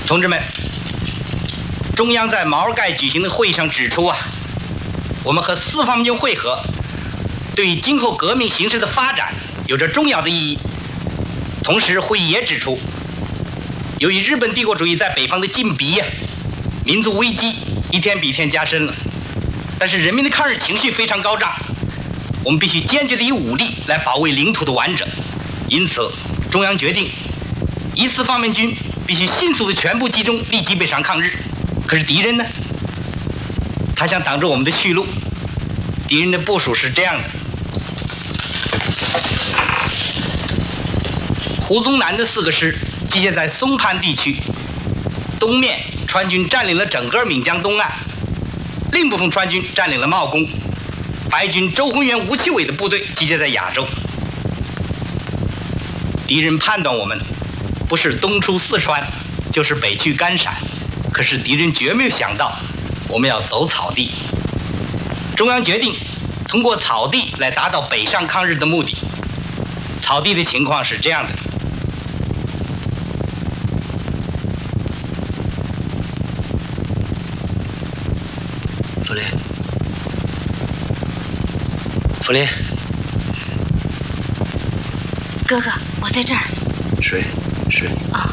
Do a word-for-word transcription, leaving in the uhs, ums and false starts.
同志们，中央在毛盖举行的会议上指出啊，我们和四方面军会合，对今后革命形势的发展有着重要的意义。同时，会议也指出，由于日本帝国主义在北方的禁逼呀、啊，民族危机一天比一天加深了。但是人民的抗日情绪非常高涨，我们必须坚决地以武力来保卫领土的完整。因此，中央决定，一四方面军必须迅速地全部集中，立即北上抗日。可是敌人呢？他想挡住我们的去路。敌人的部署是这样的：胡宗南的四个师集结在松潘地区，东面川军占领了整个岷江东岸，另一部分川军占领了茂功，白军周宏元、吴奇伟的部队集结在亚洲。敌人判断我们不是东出四川，就是北去甘陕，可是敌人绝没有想到我们要走草地。中央决定通过草地来达到北上抗日的目的。草地的情况是这样的： 福林，福林， 哥哥，我在这儿。 睡睡。 哦。